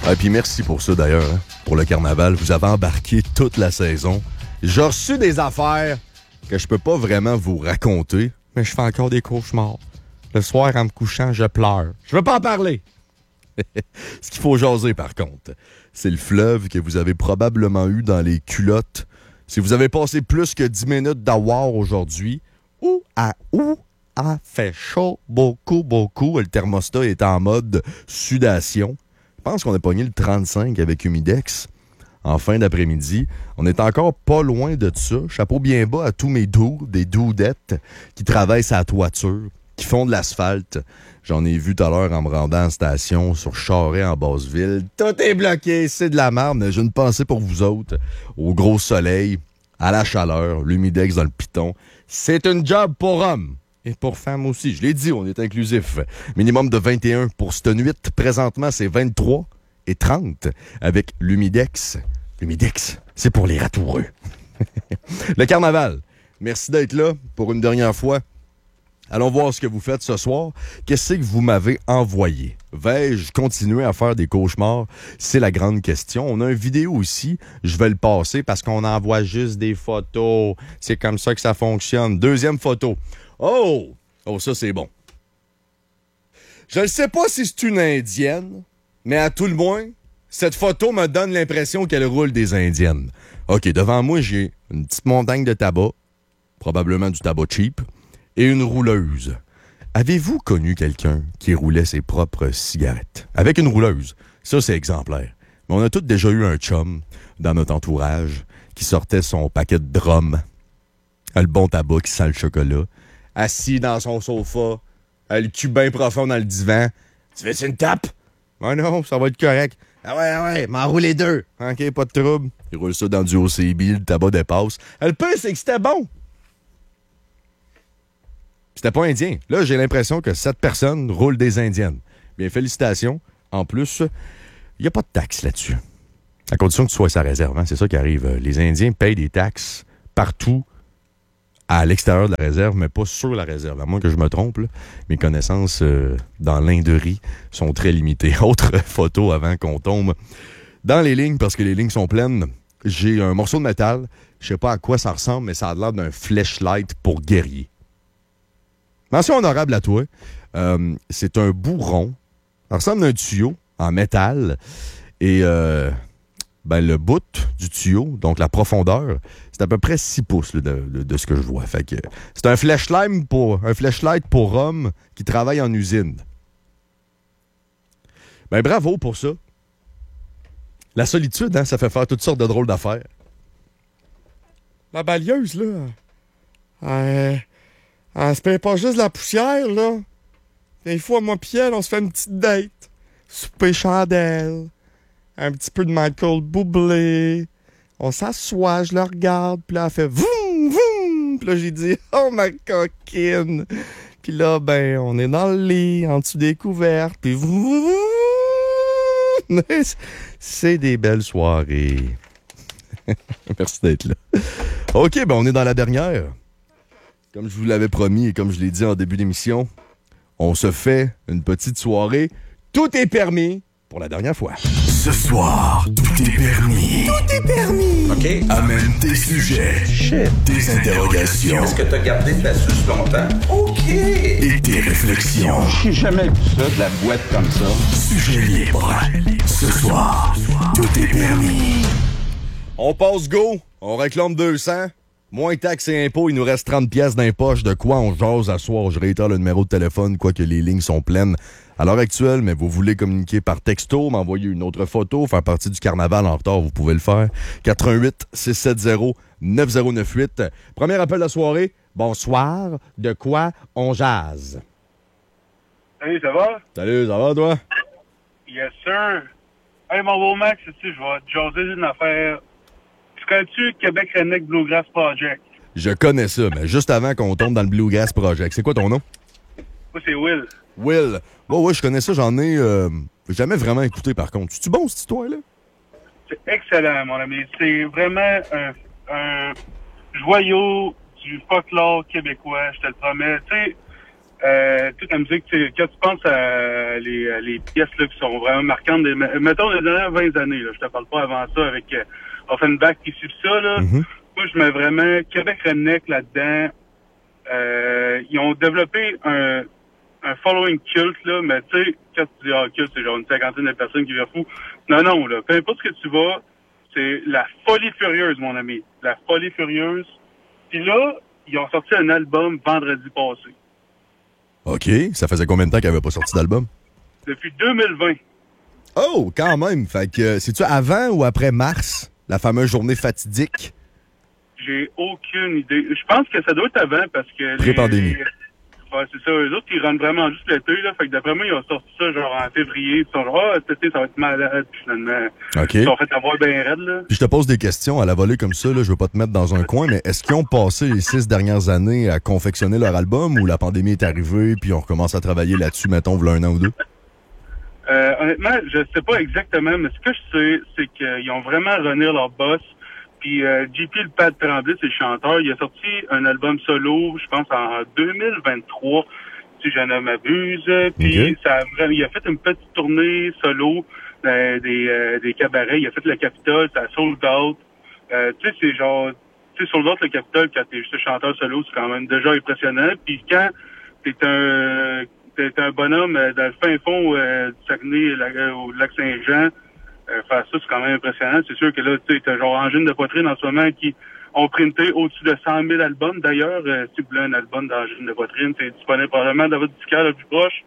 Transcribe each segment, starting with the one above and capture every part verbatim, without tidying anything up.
Ah, puis merci pour ça, d'ailleurs. Hein. Pour le carnaval, vous avez embarqué toute la saison. J'ai reçu des affaires que je peux pas vraiment vous raconter, mais je fais encore des cauchemars. Le soir, en me couchant, je pleure. Je veux pas en parler. Ce qu'il faut jaser, par contre, c'est le fleuve que vous avez probablement eu dans les culottes. Si vous avez passé plus que dix minutes d'avoir aujourd'hui, ou à où a fait chaud beaucoup, beaucoup. Le thermostat est en mode sudation. Je pense qu'on a pogné le trente-cinq avec Humidex en fin d'après-midi. On est encore pas loin de ça. Chapeau bien bas à tous mes doux, des doudettes qui travaillent sa toiture, qui font de l'asphalte. J'en ai vu tout à l'heure en me rendant en station sur Charest en Basse-Ville. Tout est bloqué, c'est de la merde. Mais j'ai une pensée pour vous autres. Au gros soleil, à la chaleur, l'Humidex dans le piton. C'est une job pour hommes. Et pour femmes aussi. Je l'ai dit, on est inclusif. Minimum de vingt et un pour cette nuit. Présentement, c'est vingt-trois et trente avec l'Humidex. L'Humidex, c'est pour les ratoureux. Le carnaval. Merci d'être là pour une dernière fois. Allons voir ce que vous faites ce soir. Qu'est-ce que vous m'avez envoyé? Vais-je continuer à faire des cauchemars? C'est la grande question. On a une vidéo aussi. Je vais le passer parce qu'on envoie juste des photos. C'est comme ça que ça fonctionne. Deuxième photo. Oh! Oh, ça, c'est bon. Je ne sais pas si c'est une Indienne, mais à tout le moins, cette photo me donne l'impression qu'elle roule des Indiennes. OK, devant moi, j'ai une petite montagne de tabac, probablement du tabac cheap, et une rouleuse. Avez-vous connu quelqu'un qui roulait ses propres cigarettes? Avec une rouleuse. Ça, c'est exemplaire. Mais on a tous déjà eu un chum dans notre entourage qui sortait son paquet de drum, le bon tabac qui sent le chocolat, assis dans son sofa, le cul bien profond dans le divan. Tu veux-tu une tape? Ah non, ça va être correct. Ah ouais, ah ouais, m'en roule les deux. OK, pas de trouble. Il roule ça dans du O C B, le tabac dépasse. Le pire, c'est que c'était bon. C'était pas indien. Là, j'ai l'impression que cette personne roule des indiennes. Bien, félicitations. En plus, il n'y a pas de taxe là-dessus. À condition que tu sois sa réserve. Hein? C'est ça qui arrive. Les Indiens payent des taxes partout à l'extérieur de la réserve, mais pas sur la réserve. À moins que je me trompe, là, mes connaissances euh, dans l'Inderie sont très limitées. Autre photo avant qu'on tombe dans les lignes, parce que les lignes sont pleines. J'ai un morceau de métal. Je sais pas à quoi ça ressemble, mais ça a l'air d'un flashlight pour guerrier. Mention honorable à toi. Euh, c'est un bourron. Ça ressemble à un tuyau en métal. Et euh, ben, le bout du tuyau, donc la profondeur, c'est à peu près six pouces là, de, de, de ce que je vois. Fait que c'est un flashlight pour un flashlight pour homme qui travaille en usine. Ben bravo pour ça. La solitude, hein, ça fait faire toutes sortes de drôles d'affaires. La balieuse, là, elle, elle se paye pas juste la poussière, là. Des fois, moi pis elle, on se fait une petite date. Souper chandelle. Un petit peu de Michael Bublé. On s'assoit, je le regarde, puis là, elle fait voum, voum. Puis là, j'ai dit, oh, ma coquine. Puis là, ben, on est dans le lit, en dessous des couvertes, puis voum. C'est des belles soirées. Merci d'être là. OK, ben, on est dans la dernière. Comme je vous l'avais promis et comme je l'ai dit en début d'émission, on se fait une petite soirée. Tout est permis pour la dernière fois. Ce soir, tout est permis. Tout est permis. OK. Amène tes sujets. Shit. Tes interrogations. Est-ce que t'as gardé ta suce longtemps? OK. Et tes réflexions. J'ai jamais vu ça, de la boîte comme ça. Sujet libre. Ce soir, tout est permis. On passe go. On réclame deux cents. Moins taxes et impôts, il nous reste trente pièces dans les poches. De quoi on jase à soir? Je réitère le numéro de téléphone, quoique les lignes sont pleines à l'heure actuelle, mais vous voulez communiquer par texto, m'envoyer une autre photo, faire partie du carnaval en retard, vous pouvez le faire. quatre un huit, six sept zéro, neuf zéro neuf huit. Premier appel de la soirée. Bonsoir. De quoi on jase? Salut, ça va? Salut, ça va toi? Yes, sir. Hey, mon beau Max, tu sais, je vais te jaser une affaire. Tu connais-tu Québec Redneck Bluegrass Project? Je connais ça, mais juste avant qu'on tombe dans le Bluegrass Project. C'est quoi ton nom? Moi, c'est Will. Will. Ouais, ouais, je connais ça. J'en ai euh, jamais vraiment écouté, par contre. C'est-tu bon, cette histoire-là? C'est excellent, mon ami. C'est vraiment un, un joyau du folklore québécois, je te le promets. Tu sais, Euh, toute la musique, tu sais, quand tu penses à les, à les pièces là, qui sont vraiment marquantes, des, mettons les dernières vingt années, là, je te parle pas avant ça avec euh, Offenbach qui suit ça, là. Mm-hmm. Moi, je mets vraiment Québec Redneck là-dedans. Euh, ils ont développé un, un following culte, là, mais tu sais, quand tu dis ah, culte, c'est genre une cinquantaine de personnes qui viennent fou. Non, non, là, peu importe ce que tu vas, c'est la folie furieuse, mon ami. La folie furieuse. Puis là, ils ont sorti un album vendredi passé. OK. Ça faisait combien de temps qu'il n'avait pas sorti d'album? Depuis deux mille vingt. Oh, quand même. Fait que, c'est-tu avant ou après mars? La fameuse journée fatidique? J'ai aucune idée. Je pense que ça doit être avant parce que... Pré-pandémie. Les... Ouais, c'est ça. Eux autres, ils rentrent vraiment juste l'été, là. Fait que d'après moi, ils ont sorti ça genre en février. Ils sont genre, ah, cet été, ça va être malade. Puis finalement, OK. ils sont fait avoir bien raide, là. Puis je te pose des questions à la volée comme ça, là. Je veux pas te mettre dans un coin, mais est-ce qu'ils ont passé les six dernières années à confectionner leur album ou la pandémie est arrivée puis on recommence à travailler là-dessus, mettons, v'là un an ou deux? Euh, honnêtement, je sais pas exactement, mais ce que je sais, c'est qu'ils ont vraiment rené leur boss. Puis euh, J P le Pat Tremblay, c'est le chanteur, il a sorti un album solo, je pense en deux mille vingt-trois, si je ne m'abuse. Puis Okay. ça a vraiment, il a fait une petite tournée solo euh, des, euh, des cabarets, il a fait le Capitole, ça a sold out. Euh, tu sais, c'est genre, tu sais, sold out le Capitole quand t'es juste chanteur solo, c'est quand même déjà impressionnant. Puis quand t'es un t'es un bonhomme euh, dans le fin fond euh, du Saguenay la, au lac Saint-Jean, Euh, faire ça, c'est quand même impressionnant. C'est sûr que là, tu sais, t'as genre Angine de poitrine en ce moment qui ont printé au-dessus de cent mille albums. D'ailleurs, euh, si vous voulez un album d'Angine de poitrine, c'est disponible probablement dans votre disquaire le plus proche.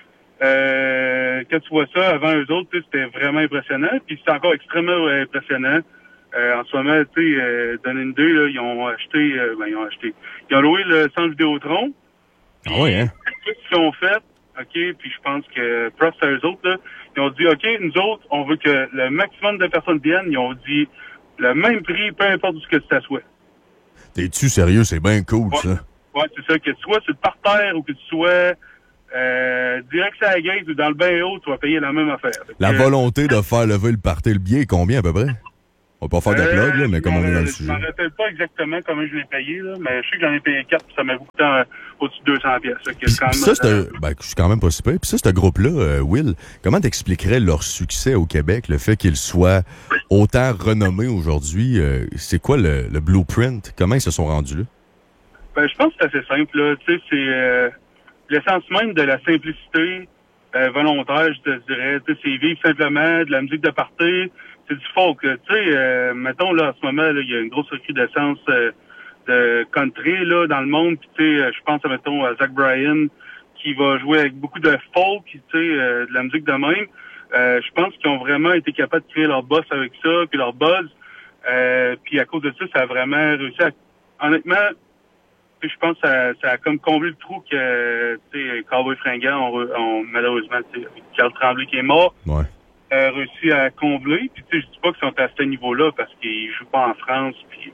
Euh, quand tu vois ça, avant eux autres, c'était vraiment impressionnant. Puis c'est encore extrêmement euh, impressionnant. Euh, en ce moment, tu sais, euh, donner une idée, là, ils ont acheté, euh, ben, ils ont acheté, ils ont loué le centre Vidéotron. Ah oui, hein? Tout ce qu'ils ont fait, OK, puis je pense que props à eux autres, là, ils ont dit, OK, nous autres, on veut que le maximum de personnes viennent. Ils ont dit le même prix, peu importe où ce que tu t'assois. T'es-tu sérieux? C'est bien cool, Ouais. ça. Ouais, c'est ça. Que tu sois sur le parterre ou que tu sois euh, direct à la gate ou dans le bain haut, tu vas payer la même affaire. Fait La que, volonté de faire lever le party, le billet, combien à peu près? On va pas faire de euh, plug, là, mais comme on est dans le Je sujet. m'en rappelle pas exactement comment je l'ai payé, là, mais je sais que j'en ai payé quatre, puis ça m'a coûté euh, au-dessus de deux cents pièces. Ça, Puis, puis ça, c'est un, ben, je suis quand même pas super. Puis ça, ce groupe-là, euh, Will, comment t'expliquerais leur succès au Québec, le fait qu'ils soient autant renommés aujourd'hui? Euh, c'est quoi le, le blueprint? Comment ils se sont rendus là? Ben, je pense que c'est assez simple, là. Tu sais, c'est euh, l'essence même de la simplicité euh, volontaire, je te dirais. Tu sais, c'est vivre simplement de la musique de party. C'est du folk, là. Tu sais, euh, mettons, là, en ce moment, là, il y a une grosse recrudescence euh, de country, là, dans le monde. Puis, tu sais, je pense, mettons, à Zach Bryan, qui va jouer avec beaucoup de folk, tu sais, euh, de la musique de même. Euh, je pense qu'ils ont vraiment été capables de créer leur boss avec ça, puis leur buzz. Euh, puis, à cause de ça, ça a vraiment réussi à... Honnêtement, je pense que ça, ça a comme comblé le trou que, tu sais, Cowboy Fringant, on, on, malheureusement, tu sais, Carl Tremblay qui est mort, Ouais. a réussi à combler. Puis, tu sais, je dis pas qu'ils sont à ce niveau-là parce qu'ils jouent pas en France, puis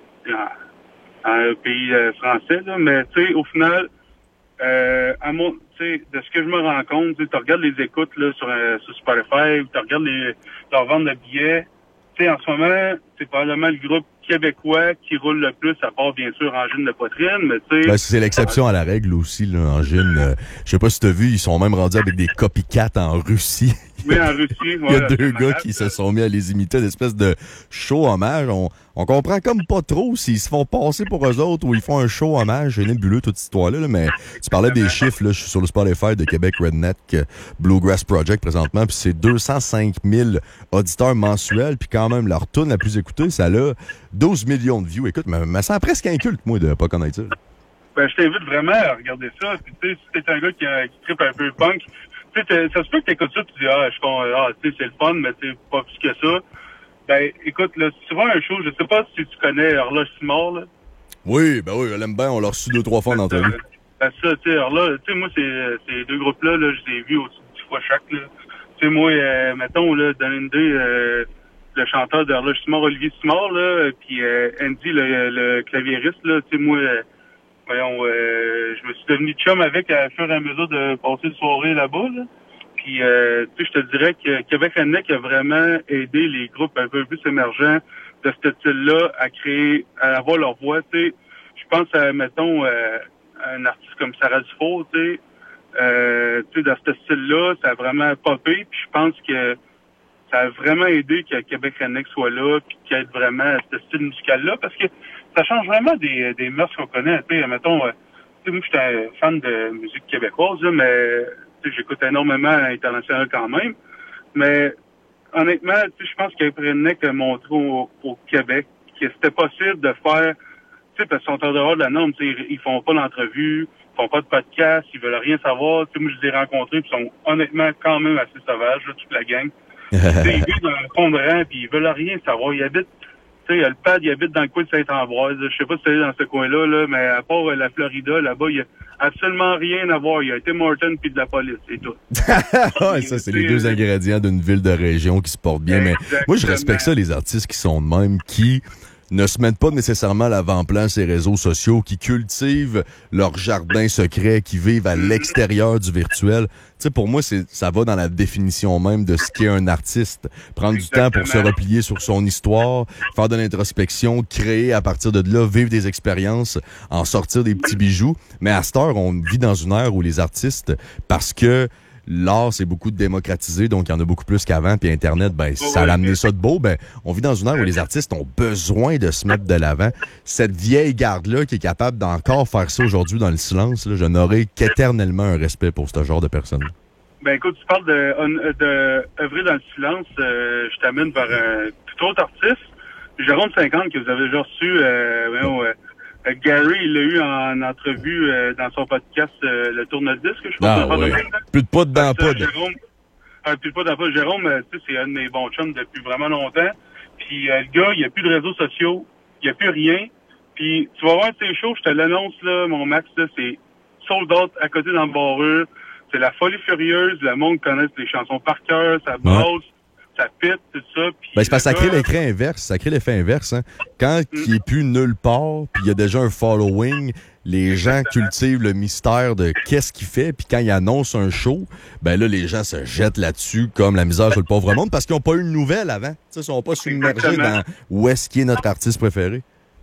en, en un pays euh, français, là. Mais, tu sais, au final, euh, à mon, tu sais, de ce que je me rends compte, tu regardes les écoutes, là, sur, euh, sur Spotify, tu regardes les, leur vente de billets. Tu sais, en ce moment, c'est probablement le groupe québécois qui roule le plus, à part, bien sûr, Angine de poitrine, mais tu sais... Ben, c'est l'exception à la règle aussi, là, Angine. Euh, je sais pas si t'as vu, ils sont même rendus avec des copycats en Russie. Oui, en Russie. Il y a Ouais, deux c'est gars malade, qui ça. se sont mis à les imiter, une espèce de show hommage. On, on comprend comme pas trop s'ils se font passer pour eux autres ou ils font un show hommage. J'ai nébuleux toute cette histoire-là, là, mais tu parlais des chiffres, là, je suis sur le Spotify de Québec Redneck euh, Bluegrass Project présentement, puis c'est deux cent cinq mille auditeurs mensuels, puis quand même, leur tune la plus écoutée, ça a douze millions de views. Écoute, mais, mais ça sent presque inculte, moi, de pas connaître ça. Ben, je t'invite vraiment à regarder ça. Puis, tu sais, si t'es un gars qui, euh, qui trippe un peu punk, tu sais, ça se peut que t'écoutes ça, tu dis, ah, je comprends, ah, tu sais, c'est le fun, mais c'est pas plus que ça. Ben, écoute, là, si tu vois un show, je sais pas si tu connais Horloge Simard, là. Oui, ben oui, je l'aime bien, on l'a reçu deux, trois fois en entrevue. Ben, ça, tu sais, alors là, tu sais, moi, c'est, ces deux groupes-là, là, je les ai vus au-dessus de dix fois chaque, là. Tu sais, moi, euh, mettons, là, dans une idée, euh, le chanteur d'Horloge Simard, Olivier Simard, là, puis euh, Andy, le, le claviériste, là, tu sais, moi, euh, voyons, euh, je me suis devenu chum avec à fur et à mesure de passer une soirée là-bas, là. Puis, euh, tu sais, je te dirais que Québec Redneck a vraiment aidé les groupes un peu plus émergents de ce style-là à créer, à avoir leur voix, tu sais. Je pense à, mettons, euh, un artiste comme Sarah Dufour, tu sais. Euh, tu sais, dans ce style-là, ça a vraiment popé. Puis je pense que ça a vraiment aidé que Québec Redneck soit là, puis qu'il y ait vraiment ce style musical-là, parce que ça change vraiment des, des mœurs qu'on connaît. Tu sais, mettons, euh, tu sais, moi, j'étais un fan de musique québécoise, là, mais tu sais, j'écoute énormément à l'international quand même. Mais honnêtement, tu sais, je pense que Québec Redneck a montré au, au Québec que c'était possible de faire, tu sais, parce qu'ils sont en dehors de la norme, tu sais, ils font pas d'entrevue, ils font pas de podcast, ils veulent rien savoir. Tu sais, moi, je les ai rencontrés, puis ils sont honnêtement quand même assez sauvages, là, toute la gang. Ils vivent dans un fond de rang, puis ils veulent rien savoir. Ils habitent, tu sais, le pad, il habite dans le coin de Saint-Ambroise. Je sais pas si c'est dans ce coin-là, là, mais à part euh, la Florida, là-bas, il y a absolument rien à voir. Il y a Tim Hortons puis de la police, c'est tout. Ouais, ça, c'est les deux ingrédients d'une ville de région qui se portent bien. Mais moi, je respecte ça, les artistes qui sont de même, qui ne se mettent pas nécessairement à l'avant-plan ces réseaux sociaux, qui cultivent leur jardin secret, qui vivent à l'extérieur du virtuel. Tu sais, pour moi, c'est ça va dans la définition même de ce qu'est un artiste. Prendre Exactement. du temps pour se replier sur son histoire, faire de l'introspection, créer à partir de là, vivre des expériences, en sortir des petits bijoux. Mais à cette heure, on vit dans une ère où les artistes, parce que l'art, c'est beaucoup démocratisé, donc il y en a beaucoup plus qu'avant, puis Internet, ben, ça a amené ça de beau. Ben, on vit dans une ère où les artistes ont besoin de se mettre de l'avant. Cette vieille garde-là qui est capable d'encore faire ça aujourd'hui dans le silence, là, je n'aurai qu'éternellement un respect pour ce genre de personnes. Ben écoute, tu parles de, de œuvrer dans le silence, euh, je t'amène vers un tout autre artiste, Jérôme cinquante, que vous avez déjà reçu, euh, voyons, euh, Euh, Gary, il l'a eu en entrevue euh, dans son podcast euh, Le Tourne-Disque, je pense. Ah, ouais. Plus de pas dedans, pas de... Jérôme, euh, plus de pas dedans, pas. Jérôme, euh, tu sais, c'est un de mes bons chums depuis vraiment longtemps. Puis euh, le gars, il n'y a plus de réseaux sociaux, il n'y a plus rien. Puis tu vas voir ses shows, je te l'annonce, là, mon Max, là, c'est sold out à côté dans le barreux. C'est la folie furieuse, le monde connaît les chansons par cœur, ça brosse. Ouais. Ça pète, tout ça. Ben, c'est parce que ça crée l'écran inverse. Ça crée l'effet inverse. Hein. Quand mm. il n'est plus nulle part, puis il y a déjà un following, les gens cultivent le mystère de qu'est-ce qu'il fait, puis quand il annonce un show, ben là, les gens se jettent là-dessus comme la misère sur le pauvre monde parce qu'ils n'ont pas eu de nouvelles avant. T'sais, ils ne sont pas submergés dans où est-ce qui est notre artiste préféré.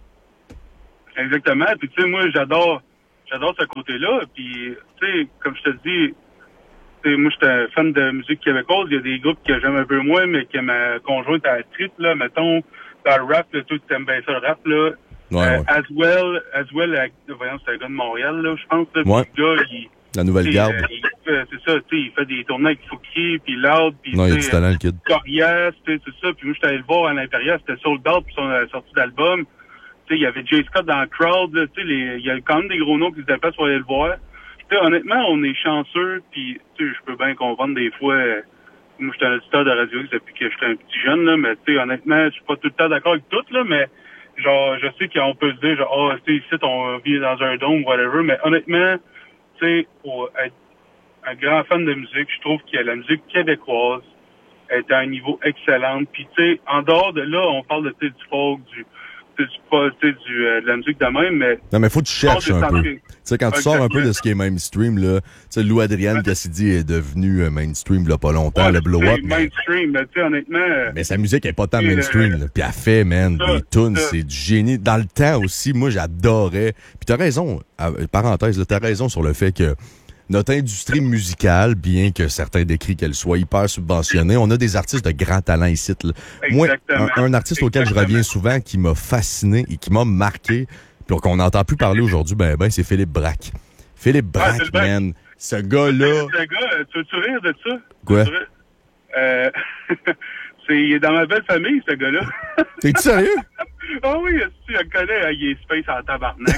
Exactement. Puis tu sais, moi, j'adore j'adore ce côté-là. Puis, tu sais, comme je te dis, t'sais, moi, j'étais un fan de musique québécoise. Il y a des groupes que j'aime un peu moins, mais que ma conjointe a trip, là. Mettons, dans le rap, là, tout t'aimes bien ça, le rap, là. Ouais, euh, ouais. Aswell, Aswell, euh, voyons, c'est un gars de Montréal, là, je pense, là. Ouais. Le gars, il, la nouvelle garde. Euh, il fait, c'est ça, tu sais, il fait des tournées avec Fouquier, puis Loud, puis non, il a du talent, le kid. Corias, tu sais, c'est ça. Puis moi, j'étais allé le voir à l'intérieur, c'était sold out pour son euh, sortie d'album. Tu sais, il y avait Jay Scott dans le crowd, là, tu sais, les, il y a quand même des gros noms qui se déplacent pour aller le voir. Tu sais, honnêtement, on est chanceux, puis tu sais, je peux bien comprendre des fois. Euh, moi, j'étais un auditeur de Radio X depuis que j'étais un petit jeune, là, mais tu sais, honnêtement, je suis pas tout le temps d'accord avec tout, là, mais genre, je sais qu'on peut se dire, genre, ah, oh, tu sais, ici, on vit dans un dôme, whatever, mais honnêtement, tu sais, pour être un grand fan de musique, je trouve que la musique québécoise est à un niveau excellent. Puis, tu sais, en dehors de là, on parle de, tu sais, du folk, du, du, du, du euh, de la musique de même, mais... Non, mais faut que tu cherches un peu. Tu sais, quand tu sors un peu de ce qui est mainstream, là, tu sais, Lou Adrienne Cassidy est devenu euh, mainstream, là, pas longtemps, ouais, le blow-up. Mais... mainstream, mais tu sais, honnêtement... Euh, mais sa musique est pas tant mainstream, là. Puis elle fait, man, ça, les tunes, c'est du génie. Dans le temps aussi, moi, j'adorais. Puis t'as raison, euh, parenthèse, là, t'as raison sur le fait que notre industrie musicale, bien que certains décrivent qu'elle soit hyper subventionnée, on a des artistes de grand talent ici. Là. Moi, un, un artiste Exactement. auquel je reviens souvent, qui m'a fasciné et qui m'a marqué, puis qu'on n'entend plus parler aujourd'hui, ben, ben, c'est Philippe Braque. Philippe Braque, ah, man. Ce gars-là... Ce gars, tu veux-tu rire de ça? Quoi? Euh, c'est, il est dans ma belle famille, ce gars-là. T'es-tu sérieux? Ah oui, tu le connais, il est space en tabarnak.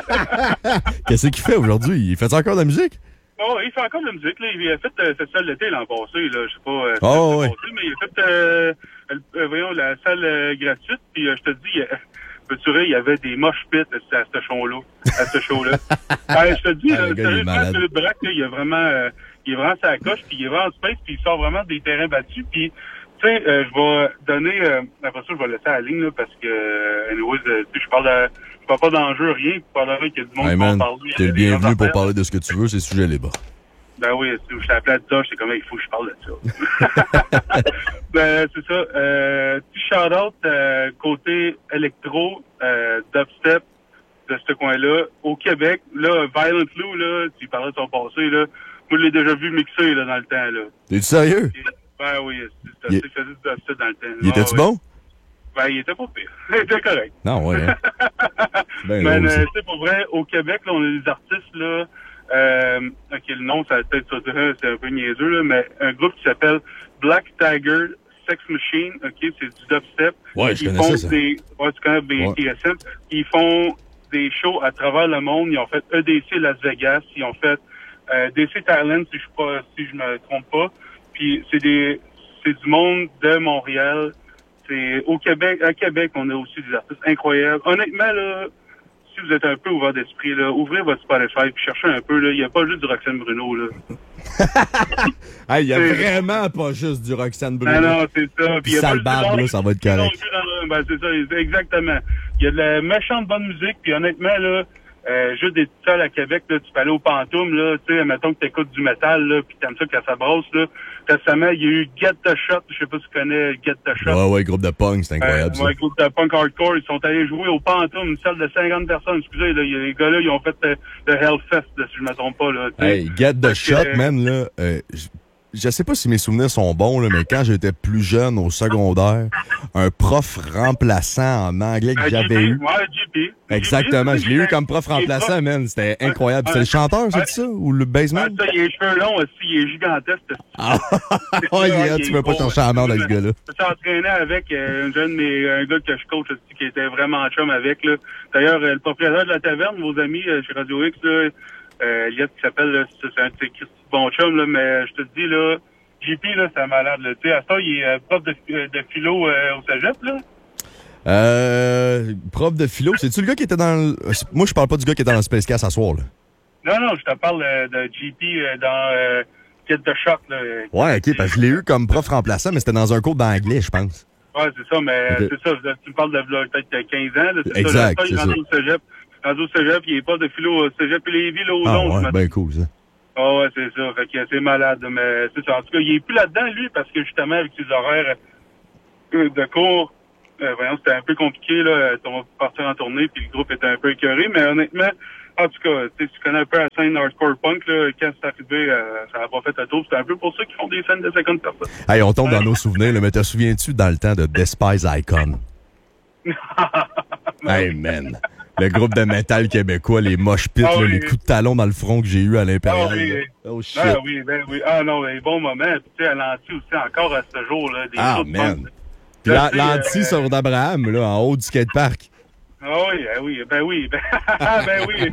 Qu'est-ce qu'il fait aujourd'hui? Il fait encore de la musique? Oh, il fait encore de la musique. Là. Il a fait euh, cette salle d'été l'an passé. Là. Je sais pas euh, oh, oui. passé, mais il a fait euh, euh, voyons, la salle euh, gratuite. Puis euh, je te dis, euh, peux-tu rire, il y avait des mosh pits à ce show-là. À ce show-là. euh, je te dis, ah, sérieusement, Philippe Braque, là, il a vraiment euh, il est vraiment sa coche, puis il est vraiment en space, puis il sort vraiment des terrains battus. Puis tu sais, euh, je vais donner, euh, après ça, je vais laisser à la ligne, là, parce que, euh, anyways, euh, tu sais, je parle de, je parle pas d'enjeu, rien, puis parlerai qu'il y a du monde hey qui man, va parler. T'es le bienvenu pour parler de ce que tu veux, c'est sujet libre. Ben oui, je t'ai appelé à ça, j'étais comme, il faut que je parle de ça. ben, c'est ça, euh, petit shout-out, euh, côté électro, euh, dubstep, de ce coin-là, au Québec, là, Violent Lou, là, tu parlais de son passé, là, Moi, je l'ai déjà vu mixer, là, dans le temps, là. T'es-tu sérieux? Et, ben oui, c'était Il... assez facile de ça dans le temps. Il était-tu ah, bon? Oui. Ben, il était pas pire. Il était correct. Non, ouais. Hein? Ben, Mais, là, euh, tu sais, pour vrai, au Québec, là, on a des artistes, là, euh, ok, le nom, ça va peut-être sortir, c'est un peu niaiseux, là, mais un groupe qui s'appelle Black Tiger Sex Machine, ok, c'est du dubstep. Ouais, je Ils connais font ça. Des, ouais, tu connais B T S M. Ouais. Ils font des shows à travers le monde. Ils ont fait E D C Las Vegas. Ils ont fait euh, D C Thailand, si je pas, si je me trompe pas. Puis c'est des, c'est du monde de Montréal. C'est au Québec, à Québec, on a aussi des artistes incroyables. Honnêtement, là, si vous êtes un peu ouvert d'esprit, là, ouvrez votre Spotify puis cherchez un peu, là. Il n'y a pas juste du Roxane Bruno, là. Il hey, n'y a vraiment pas juste du Roxane Bruno. Non, non, c'est ça. Puis sale barbe, là, ça va être correct. Ben, c'est ça, exactement. Il y a de la méchante bonne musique, puis honnêtement, là, euh, juste des petites salles à Québec, là, tu peux aller au Pantoum, là, tu sais, mettons que t'écoutes du métal, là, puis t'aimes ça quand ça brosse, là. Récemment, il y a eu Get the Shot, je sais pas si tu connais Get the Shot. Ouais, ouais, groupe de punk, c'est incroyable, euh, ça. Ouais, groupe de punk hardcore, ils sont allés jouer au Pantoum, une salle de cinquante personnes, excusez, là, les gars-là, ils ont fait euh, le Hellfest, là, si je me trompe pas, là. T'sais. Hey, Get the Shot, euh, man, là, euh, je sais pas si mes souvenirs sont bons, là, mais quand j'étais plus jeune, au secondaire, un prof remplaçant en anglais que j'avais eu. Ouais, J P. Exactement, je l'ai eu comme prof remplaçant, man. C'était incroyable. C'était le chanteur, c'est ça? Ou le bassman? Ah, ça, il a les cheveux longs aussi, il est gigantesque. Ah, oh, yeah, tu veux pas ton charmeur avec ce gars-là. Je s'entraînais avec euh, un jeune, mais un gars que je coach aussi, qui était vraiment chum avec, là. D'ailleurs, euh, le propriétaire de la taverne, vos amis euh, chez Radio X, là, euh, Liette qui s'appelle, là, c'est un de ses bon chum, là, mais je te dis, là, J P, là, c'est un malade, là. Tu sais, à ça, il est euh, prof de, de philo euh, au cégep, là. Euh, prof de philo, c'est-tu le gars qui était dans le... Moi, je parle pas du gars qui était dans le Space Cast à soir, là. Non, non, je te parle euh, de J P euh, dans euh, Get the Shot, là. Ouais, ok, parce que je l'ai eu comme prof remplaçant, mais c'était dans un cours d'anglais, je pense. Ouais, c'est ça, mais okay. c'est ça, tu me parles de là, peut-être quinze ans, là. C'est exact, ça, c'est ça. Rendu au cégep, rendu au cégep, il est pas de philo au cégep et Lévis, là, au ah, long. ouais, ben cool, ça. Ah oh, ouais, c'est ça. Fait que c'est malade. Mais c'est ça. En tout cas, il est plus là-dedans, lui, parce que justement, avec ses horaires de cours, euh, voyons, c'était un peu compliqué, là. On va partir en tournée, puis le groupe était un peu écœuré. Mais honnêtement, en tout cas, tu connais un peu la scène hardcore punk, là. Quand c'est arrivé, euh, ça n'a pas fait le tour. C'était un peu pour ça qu'ils font des scènes de cinquante personnes. Hey, on tombe dans nos souvenirs, là. Mais te souviens-tu dans le temps de Despise Icon? Hey, man. Le groupe de métal québécois, les mosh pits, ah, là, oui. Les coups de talon dans le front que j'ai eu à l'Impérial. Ah oui, oh shit. Ah oui, ben oui. Ah non, les bons moments. Tu sais, à l'anti aussi, encore à ce jour, là. Des ah, man. Puis la, l'anti euh, sur d'Abraham, là, en haut du skatepark. Ah oui, ben oui, ben oui. Ben, ben oui.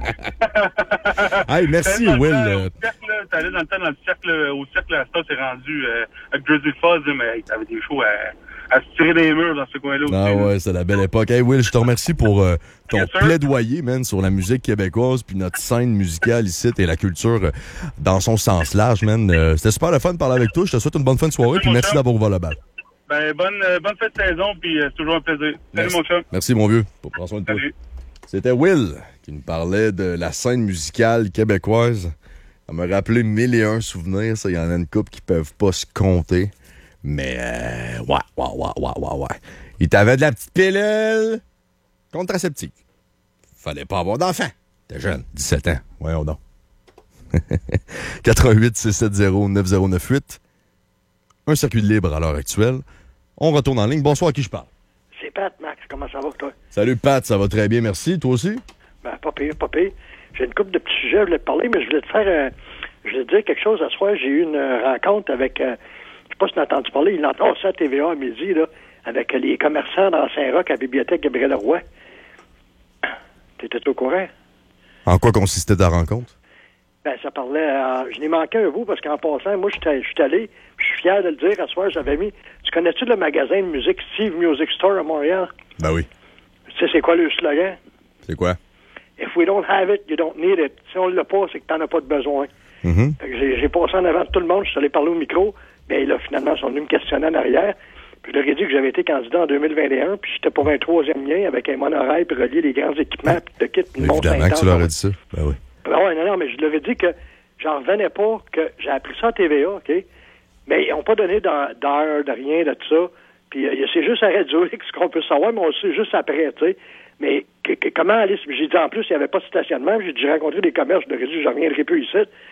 Hey, merci, Will. Le cercle, t'allais dans le temps dans le cercle, au cercle, à ça, c'est rendu euh, avec Grizzly Fuzz, mais t'avais des shows à... à se tirer des murs dans ce coin-là aussi. Ah ouais, c'est la belle époque. Hey Will, je te remercie pour euh, ton yes, plaidoyer, man, sur la musique québécoise puis notre scène musicale ici et la culture euh, dans son sens large, man. Euh, c'était super le fun de parler avec toi. Je te souhaite une bonne fin de soirée puis merci d'avoir ouvert le bal. Ben, bonne, euh, bonne fête de saison puis euh, c'est toujours un plaisir. Salut merci. mon chum. Merci mon vieux. Prends soin de toi. Salut. C'était Will qui nous parlait de la scène musicale québécoise. Ça m'a rappelé mille et un souvenirs. Ça, il y en a une couple qui peuvent pas se compter. Mais, euh, ouais, ouais, ouais, ouais, ouais, ouais. Il t'avait de la petite pilule contraceptive. Fallait pas avoir d'enfant. T'es jeune, dix-sept ans. Voyons donc. quatre un huit six sept zéro neuf zéro neuf huit. Un circuit libre à l'heure actuelle. On retourne en ligne. Bonsoir, à qui je parle? C'est Pat, Max. Comment ça va, toi? Salut, Pat. Ça va très bien, merci. Toi aussi? Ben, pas pire, pas pire. J'ai une couple de petits sujets, je voulais te parler, mais je voulais te faire... Euh, je voulais te dire quelque chose. Ce soir, j'ai eu une euh, rencontre avec... Euh, je sais pas si tu as entendu parler, il entend ça à T V A à midi, là, avec les commerçants dans Saint-Roch à la bibliothèque Gabriel-Leroy. T'étais au courant? En quoi consistait ta rencontre? Ben, ça parlait... Euh, je n'ai manqué un bout parce qu'en passant, moi, je suis allé, je suis fier de le dire, à ce soir, j'avais mis... Tu connais-tu le magasin de musique Steve Music Store à Montréal? Ben oui. Tu sais, c'est quoi le slogan? C'est quoi? If we don't have it, you don't need it. Si on l'a pas, c'est que t'en as pas de besoin. Mm-hmm. J'ai, j'ai passé en avant de tout le monde, je suis allé parler au micro. Bien là, finalement, ils sont venus me questionner en arrière. Puis je leur ai dit que j'avais été candidat en deux mille vingt et un, puis j'étais pour un troisième lien avec un monorail pour relier les grands équipements, puis de kit, puis le Évidemment que tu leur as dit ça. Ben oui. Ben ouais, non, non, mais je leur ai dit que j'en revenais pas, que j'ai appris ça à T V A, OK? Mais ils n'ont pas donné d'heure, de rien, de tout ça. Puis euh, c'est juste à Radio X qu'on peut savoir, mais on le sait juste après, tu sais. Mais que, que, comment aller... J'ai dit, en plus, il n'y avait pas de stationnement. J'ai dit, j'ai rencontré des commerces, je leur ai dit, je ne reviendrai plus ici.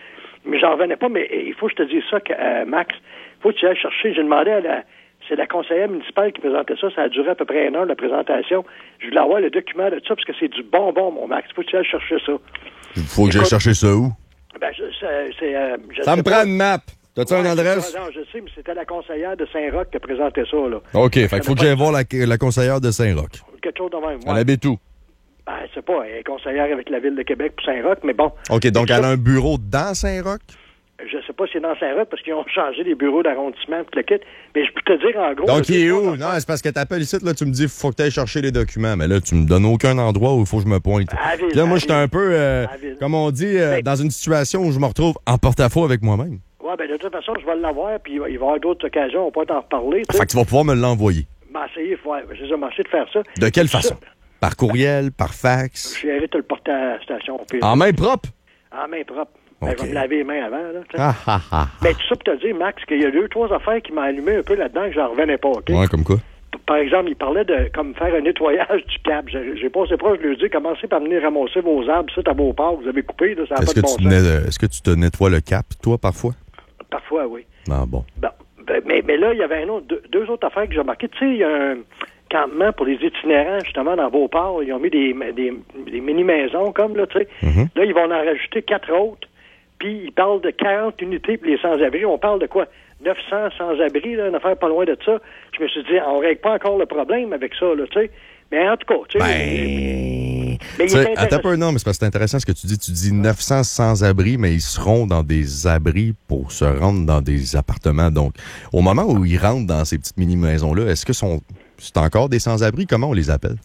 Mais j'en revenais pas, mais il faut que je te dise ça, que, euh, Max. Il faut que tu ailles chercher. J'ai demandé à la... C'est la conseillère municipale qui présentait ça. Ça a duré à peu près une heure, la présentation. Je voulais avoir le document de ça, parce que c'est du bonbon, mon Max. Il faut que tu ailles chercher ça. Il faut que j'aille chercher ça où? Ben, je, c'est, c'est, euh, je ça me prend pas. une map. T'as-tu ouais, une adresse? Non, je sais, mais c'était la conseillère de Saint-Roch qui présentait ça, là. OK, fait qu'il faut que j'aille voir la, la conseillère de Saint-Roch. Quelque chose de même. Elle habite où? Ben, c'est pas, elle est conseillère avec la Ville de Québec pour Saint-Roch, mais bon. OK, donc elle a un bureau dans Saint-Roch? Je sais pas si c'est dans Saint-Roch, parce qu'ils ont changé les bureaux d'arrondissement, tout le kit. Mais je peux te dire, en gros... Donc, il est où? Non, c'est parce que t'appelles ici, là, tu me dis, faut que t'ailles chercher les documents. Mais là, tu me donnes aucun endroit où il faut que je me pointe. À ville, là, moi, à j'étais ville. un peu, euh, comme on dit, euh, Mais- dans une situation où je me retrouve en porte-à-faux avec moi-même. Ouais, ben, de toute façon, je vais l'avoir, puis il va il va y avoir d'autres occasions, on peut t'en reparler, tu sais. Fait que tu vas pouvoir me l'envoyer. M'essayer, ouais, j'ai commencé de faire ça. De quelle Ça, façon? Par courriel, par fax? J'ai arrêté de le porter à la station. Puis, En main propre? en main propre. Ben, OK. je vais me laver les mains avant, là, tu sais. Ah, ah, ah. Mais tout ça pour te dire, Max, qu'il y a deux, trois affaires qui m'ont allumé un peu là-dedans que j'en revenais pas, OK? Ouais, comme quoi? P- Par exemple, il parlait de comme faire un nettoyage du cap. J'ai j'ai passé proche, je lui ai dit, commencez par venir ramasser vos arbres, ça, à vos parts, vous avez coupé, là, ça n'a Est-ce pas que, de bon tu sens. tenais- est-ce que tu te nettoies le cap, toi, parfois? Parfois, oui. Ah, bon. Bon, ben, mais, mais là, il y avait un autre, deux, deux autres affaires que j'ai remarquées. Tu sais, il y a un campement pour les itinérants, justement, dans Beauport. Ils ont mis des, des, des mini-maisons, comme, là, tu sais. Mhm. Là, ils vont en rajouter quatre autres. Puis, ils parlent de quarante unités pour les sans-abri. On parle de quoi? neuf cents sans-abri, là, une affaire pas loin de ça. Je me suis dit, on règle pas encore le problème avec ça, là, tu sais. Mais en tout cas, tu sais... Ben... mais il Tu sais, est attends un intéressant. peu, non, mais c'est parce que c'est intéressant ce que tu dis. Tu dis neuf cents sans-abri, mais ils seront dans des abris pour se rendre dans des appartements. Donc, au moment où ils rentrent dans ces petites mini-maisons-là, est-ce que sont, c'est encore des sans-abri? Comment on les appelle?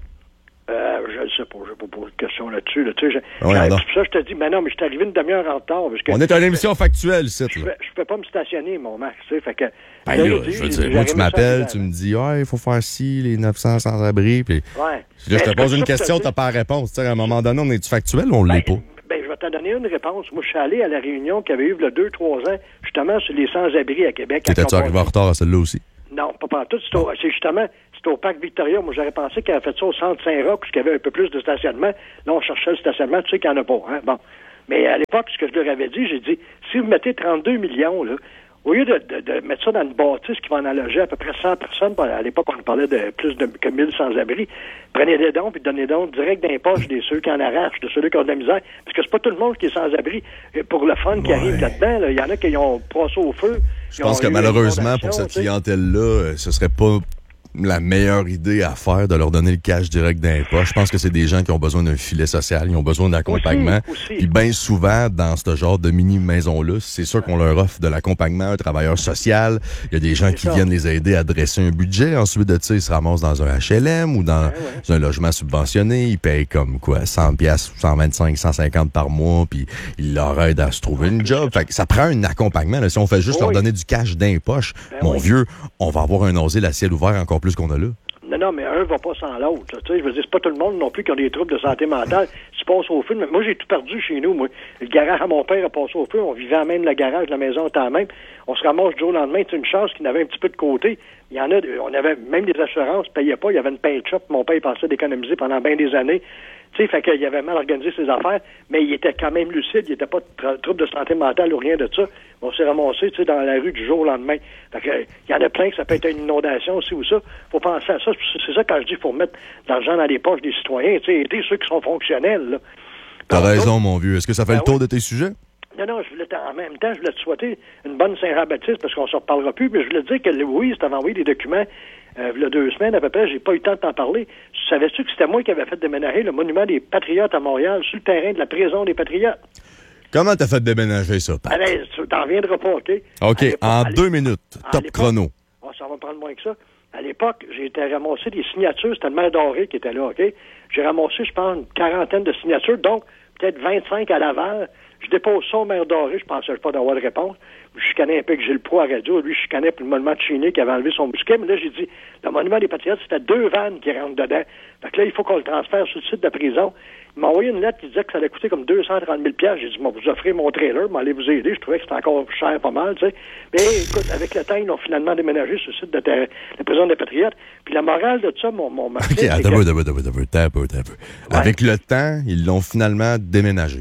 Euh, je ne sais pas, je n'ai pas posé de question là-dessus. Là, tu sais, je- Ouais, j'ai- non. c'est pour ça, je te dis, mais non, mais je suis arrivé une demi-heure en retard. Parce que On est à une émission factuelle, ici. Je là. peux, je peux pas me stationner, mon Max, tu sais, fait que... Ben là, là, j'ai dit, je veux j'ai dire, dit, moi, tu j'aurais aimé ça m'appelles, arriver tu me dis, ah, il faut faire ci, les neuf cents sans-abri. Puis, Ouais. si là, je te Ben, pose c'est une ça que question, je te t'as dis. pas la réponse. Tu sais, à un moment donné, on est-tu factuel ou on l'est Ben, pas? ben, je vais t'en donner une réponse. Moi, je suis allé à la réunion qu'il y avait eu il y a deux, trois ans, justement, sur les sans-abri à Québec. T'étais-tu à arrivé en retard à celle-là aussi? Non, pas partout. C'est, au- c'est justement, c'est au Parc Victoria. Moi, j'aurais pensé qu'il avait fait ça au centre Saint-Roch, où il y avait un peu plus de stationnement. Là, on cherchait le stationnement, tu sais qu'il n'y en a pas, hein. Bon. Mais à l'époque, ce que je leur avais dit, j'ai dit, si vous mettez trente-deux millions, là, au lieu de, de, de mettre ça dans une bâtisse qui va en alloger à peu près cent personnes, à l'époque, on parlait de plus de, que mille sans-abri, prenez des dons puis donnez des dons direct dans les poches des ceux qui en arrachent, de ceux qui ont de la misère. Parce que c'est pas tout le monde qui est sans-abri. Et pour le fun qui Ouais. arrive là-dedans, là, il y en a qui ont passé au feu. Je pense que malheureusement, pour cette clientèle-là, euh, ce serait pas la meilleure idée à faire de leur donner le cash direct dans les poches. Je pense que c'est des gens qui ont besoin d'un filet social, ils ont besoin d'accompagnement. Aussi, aussi. Puis bien souvent, dans ce genre de mini-maison-là, c'est sûr qu'on leur offre de l'accompagnement, un travailleur social. Il y a des gens C'est qui ça. viennent les aider à dresser un budget. Ensuite de ça, ils se ramassent dans un H L M ou dans Ouais, ouais. un logement subventionné. Ils payent comme quoi, cent piastres, cent vingt-cinq, cent cinquante par mois, puis ils leur aident à se trouver une job. Fait que ça prend un accompagnement. Là. Si on fait juste Oui. leur donner du cash dans les poches, Ben mon oui. vieux, on va avoir un asile à ciel ouvert encore plus qu'on a là. Non, non, mais un va pas sans l'autre. là. Tu sais, je veux dire, c'est pas tout le monde non plus qui a des troubles de santé mentale. Tu passes au feu. Mais moi, j'ai tout perdu chez nous, moi. Le garage à mon père a passé au feu. On vivait à même le garage, la maison était à même. On se ramasse du jour au lendemain. C'est une chance qu'il avait un petit peu de côté. Il y en a, on avait même des assurances, payait pas. Il y avait une paint shop. Mon père pensait d'économiser pendant bien des années. Tu sais, fait qu'il avait mal organisé ses affaires, mais il était quand même lucide. Il n'était pas de tra- trouble de santé mentale ou rien de ça. On s'est ramassé, tu sais, dans la rue du jour au lendemain. Fait que, euh, il y en a plein que ça peut être une inondation aussi ou ça. Faut penser à ça. C'est c'est ça quand je dis qu'il faut mettre de l'argent dans les poches des citoyens, tu sais, aider ceux qui sont fonctionnels, là. T'as Alors, raison, mon vieux. Est-ce que ça fait Ben le tour oui. de tes sujets? Non, non, je voulais t- en même temps, je voulais te souhaiter une bonne Saint-Jean-Baptiste parce qu'on ne se reparlera plus, mais je voulais te dire que Louise t'avait envoyé des documents euh, il y a deux semaines à peu près, j'ai pas eu le temps de t'en parler. Savais-tu que c'était moi qui avais fait déménager le monument des Patriotes à Montréal sur le terrain de la prison des Patriotes? Comment t'as fait déménager ça, Pat? Allez, tu t'en reviendras pas, OK? OK, À l'époque- en à deux l'époque- minutes, à top l'époque- chrono. Ah, ça va me prendre moins que ça. À l'époque, j'ai été ramasser des signatures. C'était le maire Doré qui était là, OK? J'ai ramassé, je pense, une quarantaine de signatures, donc peut-être vingt-cinq à Laval. Je dépose ça au maire Doré. Je pensais pas d'avoir de réponse. Je chicanais un peu que j'ai le poids à radio. Lui, je chicanais pour le monument de Chini qui avait enlevé son busquet. Mais là, j'ai dit, le monument des Patriotes, c'était deux vannes qui rentrent dedans. Fait que là, il faut qu'on le transfère sur le site de la prison. Il m'a envoyé une lettre qui disait que ça allait coûter comme deux cent trente mille dollars. J'ai dit, moi, vous offrez mon trailer, m'allez vous aider. Je trouvais que c'était encore cher, pas mal, tu sais. Mais écoute, avec le temps, ils ont finalement déménagé sur le site de la, la prison des Patriotes. Puis la morale de ça, mon, mon Martin, OK, c'est attends que- un peu, attends un peu, attends un peu, attends un peu. Avec le temps, ils l'ont finalement déménagé. Ouais.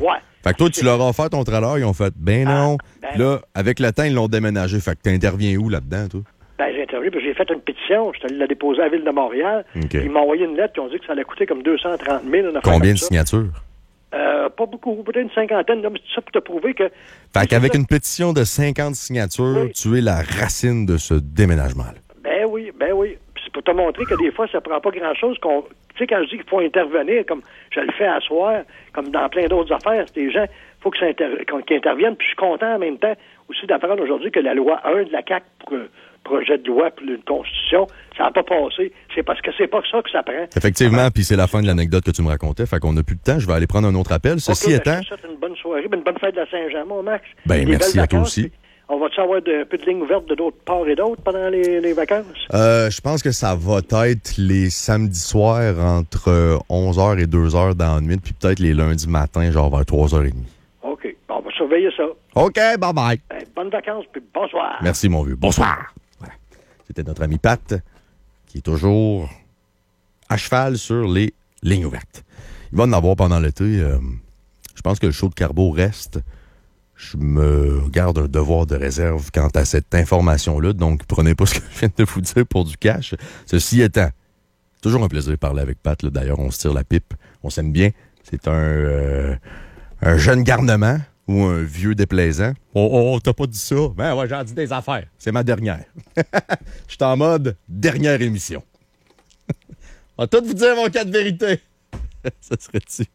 Fait que toi, tu leur as offert ton trailer, ils ont fait, ben non. Ah, ben là, avec le temps, ils l'ont déménagé. Fait que t'interviens où là-dedans, toi? Ben, j'ai interviewé, puis j'ai fait une pétition. Je suis allé la déposer à la Ville de Montréal. Okay. Ils m'ont envoyé une lettre, ils ont dit que ça allait coûter comme deux cent trente mille. Combien de signatures? Euh, pas beaucoup, peut-être une cinquantaine. Là, mais c'est ça pour te prouver que... Fait qu'avec une pétition de cinquante signatures, oui. tu es la racine de ce déménagement-là. Ben oui, ben oui. Puis c'est pour te montrer que des fois, ça prend pas grand-chose. Qu'on... Tu sais, quand je dis qu'il faut intervenir, comme je le fais à soir, comme dans plein d'autres affaires, c'est des gens, il faut que ça inter... qu'ils interviennent. Puis je suis content en même temps aussi d'apprendre aujourd'hui que la loi un de la C A Q pour euh, projet de loi pour une constitution, ça n'a pas passé. C'est parce que c'est pas ça que ça prend. Effectivement, puis c'est la fin de l'anecdote que tu me racontais. Fait qu'on n'a plus de temps. Je vais aller prendre un autre appel. Ceci okay, étant... Ben, je te souhaite une bonne soirée, une bonne fête de la Saint-Jean, mon Max. Ben, des merci à toi aussi. On va-tu avoir de, un peu de lignes ouvertes de d'autres parts et d'autres pendant les, les vacances? Euh, je pense que ça va être les samedis soirs entre onze heures et deux heures dans la nuit, puis peut-être les lundis matins, genre vers trois heures trente. OK. Bon, on va surveiller ça. OK, bye-bye. Ben, bonnes vacances, puis bonsoir. Merci, mon vieux. Bonsoir. Voilà. C'était notre ami Pat, qui est toujours à cheval sur les lignes ouvertes. Il va en avoir pendant l'été. Euh, je pense que le show de Carbo reste. Je me garde un devoir de réserve quant à cette information-là, donc prenez pas ce que je viens de vous dire pour du cash. Ceci étant, toujours un plaisir de parler avec Pat. Là. D'ailleurs, on se tire la pipe, on s'aime bien. C'est un, euh, un jeune garnement ou un vieux déplaisant. Oh, oh, t'as pas dit ça? Ben ouais, j'en dis des affaires. C'est ma dernière. Je suis en mode dernière émission. On va tout vous dire mon cas de vérité. Ça serait-tu?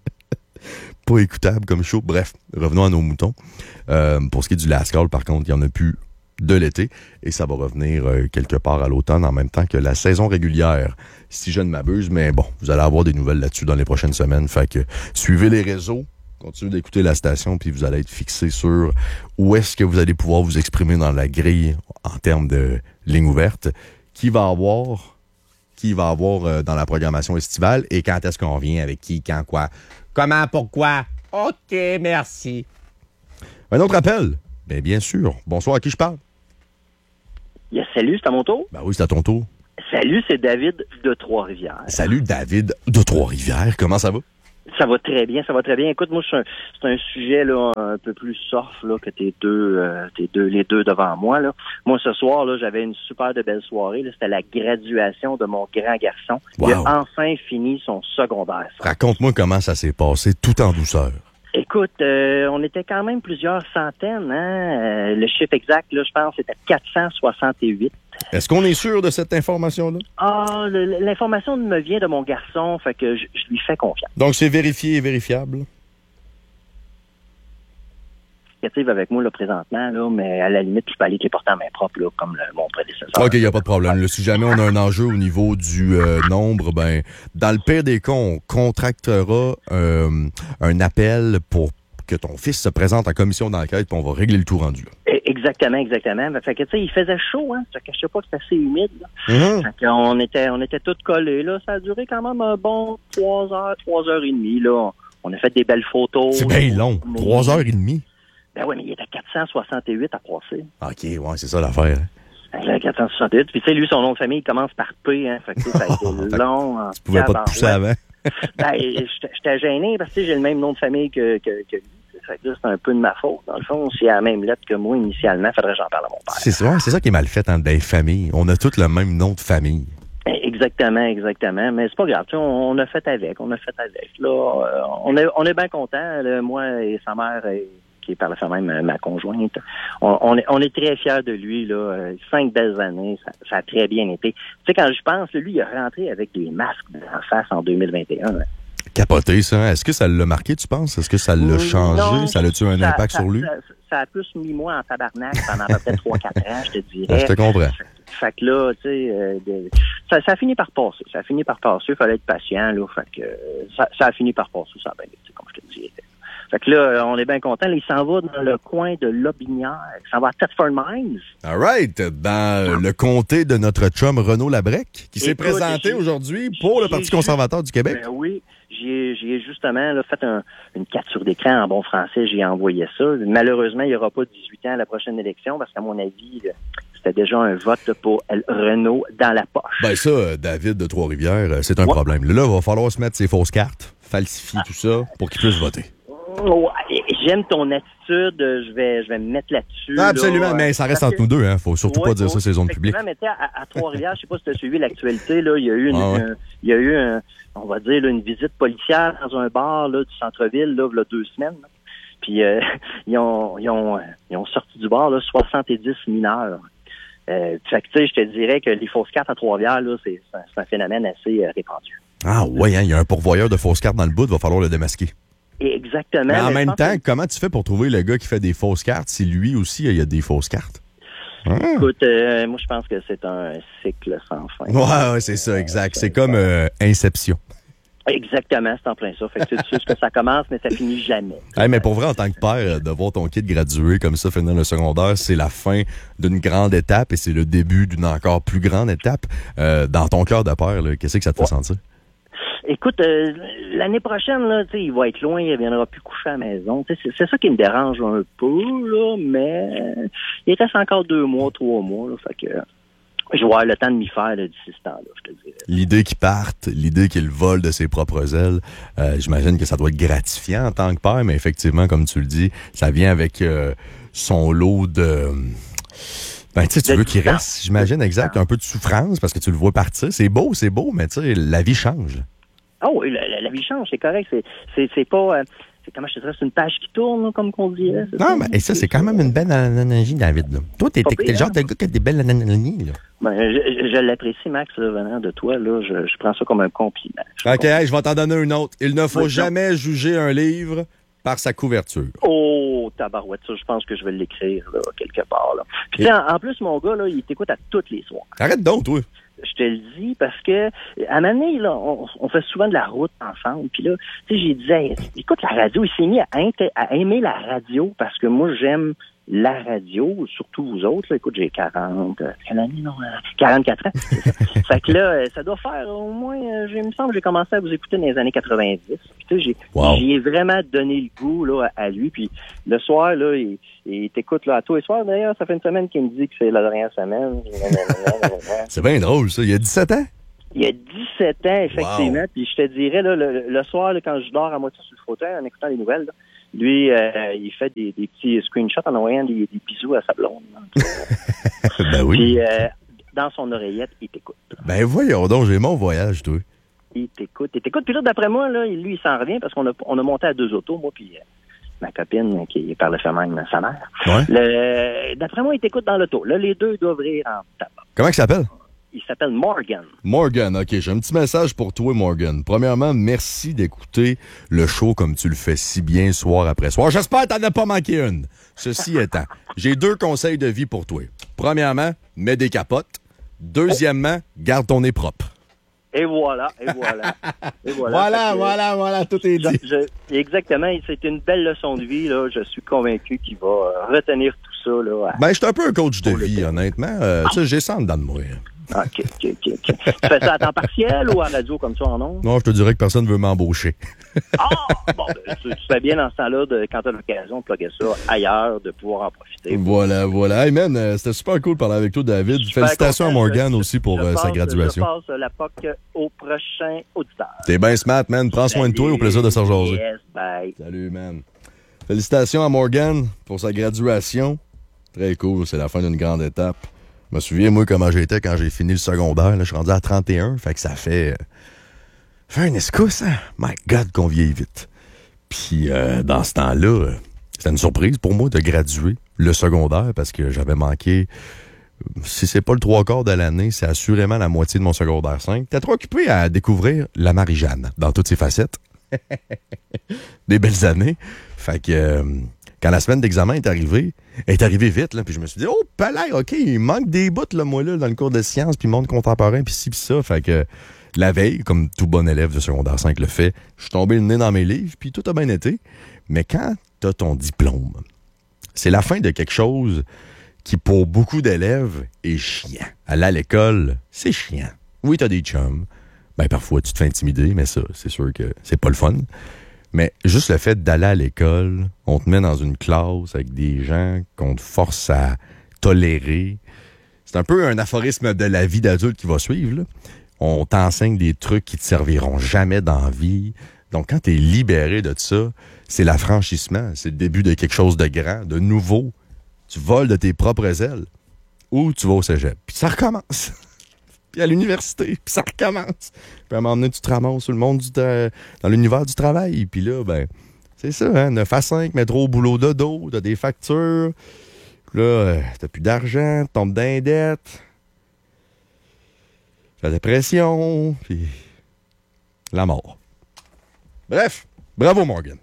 Pas écoutable comme show. Bref, revenons à nos moutons. Euh, pour ce qui est du Last Call, par contre, il n'y en a plus de l'été et ça va revenir euh, quelque part à l'automne en même temps que la saison régulière, si je ne m'abuse. Mais bon, vous allez avoir des nouvelles là-dessus dans les prochaines semaines. Fait que suivez les réseaux, continuez d'écouter la station puis vous allez être fixé sur où est-ce que vous allez pouvoir vous exprimer dans la grille en termes de ligne ouverte. Qui va avoir, qui va avoir euh, dans la programmation estivale et quand est-ce qu'on vient avec qui, quand, quoi. Comment, pourquoi? OK, merci. Un autre appel? Bien, bien sûr. Bonsoir, à qui je parle? Yes, salut, c'est à mon tour? Ben oui, c'est à ton tour. Salut, c'est David de Trois-Rivières. Salut, David de Trois-Rivières. Comment ça va? Ça va très bien, ça va très bien. Écoute, moi, c'est un, c'est un sujet là un peu plus soft là, que tes deux, euh, tes deux, les deux devant moi. Là. Moi, ce soir, là, j'avais une super de belle soirée. Là. C'était la graduation de mon grand garçon. Wow. Il a enfin fini son secondaire. Raconte-moi comment ça s'est passé, tout en douceur. Écoute, euh, on était quand même plusieurs centaines. Hein? Euh, le chiffre exact, là, je pense, c'était quatre cent soixante-huit. Est-ce qu'on est sûr de cette information-là? Ah, le, l'information me vient de mon garçon, fait que je, je lui fais confiance. Donc, c'est vérifié et vérifiable? Il avec moi là, présentement, là, mais à la limite, je peux aller te les porter en main propre, là, comme le, mon prédécesseur. OK, il n'y a pas de problème. Là, si jamais on a un enjeu au niveau du euh, nombre, ben, dans le pire des cas, on contractera euh, un appel pour que ton fils se présente en commission d'enquête, puis on va régler le tout rendu. Là. Exactement, exactement. Fait que, tu sais, il faisait chaud, hein. Ça cachait pas que c'était assez humide, là. Mm-hmm. Fait qu'on était, on était tous collés, là. Ça a duré quand même un bon trois heures, trois heures et demie, là. On a fait des belles photos. C'est bien long. Trois heures et demie. Ben oui, mais il était quatre cent soixante-huit à passer. OK, ouais, c'est ça l'affaire. Hein? quatre cent soixante-huit. Puis, tu sais, lui, son nom de famille, il commence par P, hein. Fait que, ça a été long. Tu pouvais pas te pousser avant? Ben, j'étais gêné parce que j'ai le même nom de famille que, que, que lui. Fait que là, c'est un peu de ma faute. Dans le fond, s'il y a la même lettre que moi initialement, il faudrait que j'en parle à mon père. C'est ça, c'est ça qui est mal fait entre des familles. On a tous le même nom de famille. Exactement, exactement. Mais c'est pas grave. On, on a fait avec. On a fait avec. Là, euh, on est, on est bien contents. Là, moi et sa mère, et, qui est par la fait même ma conjointe. On, on, est, on est très fiers de lui. Là. Cinq belles années. Ça, ça a très bien été. Tu sais, quand je pense, lui, il est rentré avec des masques en face en deux mille vingt et un. Hein. Capoté, ça. Est-ce que ça l'a marqué, tu penses? Est-ce que ça l'a changé? Non, ça a-tu un ça, impact ça, sur lui? Ça, ça a plus mis moi en tabarnak pendant à peu près trois quatre ans, je te dirais. Je te comprends. Fait que là, tu sais, euh, ça, ça a fini par passer. Ça a fini par passer. Il fallait être patient, là. Fait que euh, ça, ça a fini par passer, ça a bien été, comme je te disais. Fait que là, on est bien content. Il s'en va dans le coin de Lobinière. Il s'en va à Thetford Mines. All right. Dans le comté de notre chum Renaud Labrec, qui s'est Écoute, présenté j'ai, aujourd'hui pour le Parti conservateur du Québec. Ben oui. J'ai, j'ai justement là, fait un, une capture d'écran en bon français. J'ai envoyé ça. Malheureusement, il n'y aura pas dix-huit ans à la prochaine élection parce qu'à mon avis, là, c'était déjà un vote pour Renaud dans la poche. Ben ça, David de Trois-Rivières, c'est un ouais. problème. Là, il va falloir se mettre ses fausses cartes, falsifier ah. tout ça pour qu'il puisse voter. Ouais, j'aime ton attitude, je vais, je vais me mettre là-dessus. Ah, absolument, là, mais ça reste entre que... nous deux, hein. Faut surtout ouais, pas dire ça, c'est zone publique. Mais à, à Trois-Rivières, je sais pas si tu as suivi l'actualité, là, il y a eu une, ah, ouais. un, il y a eu un, on va dire, là, une visite policière dans un bar, là, du centre-ville, là, il y a deux semaines. Là. Puis, euh, ils ont, ils ont, ils ont sorti du bar, là, soixante-dix mineurs. Euh, fait que, tu sais, je te dirais que les fausses cartes à Trois-Rivières, là, c'est, c'est un phénomène assez euh, répandu. Ah, ouais, hein, il y a un pourvoyeur de fausses cartes dans le bout, il va falloir le démasquer. Exactement. Mais en mais même temps, que... comment tu fais pour trouver le gars qui fait des fausses cartes si lui aussi, il y a des fausses cartes? Hein? Écoute, euh, moi, je pense que c'est un cycle sans fin. Ouais, ouais, c'est ça, exact. C'est comme euh, Inception. Exactement, c'est en plein ça. Fait que tu sais que ça commence, mais ça finit jamais. Hey, mais pour vrai, en tant que père, de voir ton kid graduer comme ça, finir le secondaire, c'est la fin d'une grande étape et c'est le début d'une encore plus grande étape. Euh, dans ton cœur de père, là, qu'est-ce que ça te fait ouais. sentir? Écoute, euh, l'année prochaine, là, il va être loin, il viendra plus coucher à la maison. C'est, c'est ça qui me dérange un peu, là, mais il reste encore deux mois, trois mois. Là, fait que je vais avoir le temps de m'y faire là, d'ici ce temps-là, je te dirais. L'idée qu'il parte, l'idée qu'il vole de ses propres ailes, euh, j'imagine que ça doit être gratifiant en tant que père, mais effectivement, comme tu le dis, ça vient avec euh, son lot de... Ben, tu sais, tu veux qu'il reste, j'imagine, exact, un peu de souffrance parce que tu le vois partir. C'est beau, c'est beau, mais tu sais, la vie change. Ah oui, la, la, la vie change, c'est correct. C'est, c'est, c'est pas... Euh, c'est comment je te dirais, c'est une page qui tourne, là, comme qu'on dirait. Non, ça? mais et ça, c'est quand même une belle analogie, David. Là. Toi, t'es, t'es, t'es le genre de gars qui a des belles analogies. Là. Ben, je, je l'apprécie, Max, là, venant de toi. Là, je, je prends ça comme un compliment. OK, hey, je vais t'en donner une autre. Il ne faut oui, jamais non. juger un livre par sa couverture. Oh, tabarouette, ça, je pense que je vais l'écrire là, quelque part. Là. Puis, et... en, en plus, mon gars, là, il t'écoute à tous les soirs. Arrête donc, toi. Je te le dis parce que à un moment donné, là, on, on fait souvent de la route ensemble. Puis là, tu sais, j'ai dit, hey, écoute la radio. Il s'est mis à, inter- à aimer la radio parce que moi, j'aime la radio, surtout vous autres. Là. Écoute, j'ai quarante, quelle année, non? quarante-quatre ans, c'est ça. Fait que là, ça doit faire au moins, il me semble, j'ai commencé à vous écouter dans les années quatre-vingt-dix. Puis tu sais, j'ai, wow. j'ai vraiment donné le goût là, à, à lui. Puis le soir, là, il, il t'écoute là, à tous les soirs. D'ailleurs, ça fait une semaine qu'il me dit que c'est la dernière semaine. C'est bien drôle, ça. Il y a dix-sept ans? Il y a dix-sept ans, effectivement. Wow. Puis je te dirais, là, le, le soir, là, quand je dors à moitié sur le fauteuil en écoutant les nouvelles, là, lui, euh, il fait des, des petits screenshots en envoyant des, des bisous à sa blonde. Ben oui. Puis, euh, dans son oreillette, il t'écoute. Ben voyons donc, j'ai mon voyage, toi. Il t'écoute, il t'écoute. Puis là, d'après moi, là, lui, il s'en revient parce qu'on a, on a monté à deux autos, moi puis euh, ma copine, qui parle le même, sa mère. Ouais. Le, d'après moi, il t'écoute dans l'auto. Là, les deux doivent rire en tabac. Comment il s'appelle? Il s'appelle Morgan. Morgan, OK. J'ai un petit message pour toi, Morgan. Premièrement, merci d'écouter le show comme tu le fais si bien soir après soir. J'espère que t'en as pas manqué une. Ceci étant, j'ai deux conseils de vie pour toi. Premièrement, mets des capotes. Deuxièmement, garde ton nez propre. Et voilà, et voilà. Et voilà, voilà, que, voilà, voilà, tout est dit. Je, je, exactement, c'est une belle leçon de vie. Là. Je suis convaincu qu'il va retenir tout ça. Là, à, ben, je suis un peu un coach de vie, honnêtement. Euh, ah. Tu sais, j'ai ça en dedans de moi. OK, OK, OK. OK. Tu fais ça à temps partiel ou à radio comme ça en ondes? Non, je te dirais que personne ne veut m'embaucher. Ah! Bon, ben, tu, tu fais bien dans ce temps-là, de, quand tu as l'occasion de plugger ça ailleurs, de pouvoir en profiter. Voilà, voilà. Hey man, euh, c'était super cool de parler avec toi, David. Super Félicitations content, à Morgan je, aussi pour euh, passe, sa graduation. Je passe la P O C au prochain auditeur. T'es bien smart, man. Prends soin de toi et au plaisir de se rejaser. Yes, bye. Salut, man. Félicitations à Morgan pour sa graduation. Très cool, c'est la fin d'une grande étape. Je me souviens, moi, comment j'étais quand j'ai fini le secondaire. Là, je suis rendu à trente et un, fait que ça fait... Euh, fait un escousse, hein? My God, qu'on vieillit vite. Puis, euh, dans ce temps-là, euh, c'était une surprise pour moi de graduer le secondaire parce que j'avais manqué... Si c'est pas le trois quarts de l'année, c'est assurément la moitié de mon secondaire cinq. T'es trop occupé à découvrir la Marie-Jeanne dans toutes ses facettes. Des belles années. Fait que... Euh, quand la semaine d'examen est arrivée, elle est arrivée vite, là, puis je me suis dit, oh, palais, OK, il manque des bouts, là, moi, là, dans le cours de sciences, puis monde contemporain, puis ci, puis ça. Fait que la veille, comme tout bon élève de secondaire cinq le fait, je suis tombé le nez dans mes livres, puis tout a bien été. Mais quand t'as ton diplôme, c'est la fin de quelque chose qui, pour beaucoup d'élèves, est chiant. Aller à l'école, c'est chiant. Oui, t'as des chums. Ben, parfois, tu te fais intimider, mais ça, c'est sûr que c'est pas le fun. Mais juste le fait d'aller à l'école, on te met dans une classe avec des gens qu'on te force à tolérer. C'est un peu un aphorisme de la vie d'adulte qui va suivre, là. On t'enseigne des trucs qui te serviront jamais dans la vie, Donc, quand tu es libéré de ça, c'est l'affranchissement. C'est le début de quelque chose de grand, de nouveau. Tu voles de tes propres ailes ou tu vas au cégep. Puis ça recommence. Puis à l'université, puis ça recommence. Puis à un moment donné, tu te ramasses sur le monde du tra- dans l'univers du travail. Puis là, ben, c'est ça, hein, neuf à cinq, métro, boulot, dodo, t'as des factures. Puis là, euh, t'as plus d'argent, tu tombes dans les dettes. La dépression, puis la mort. Bref, bravo Morgan.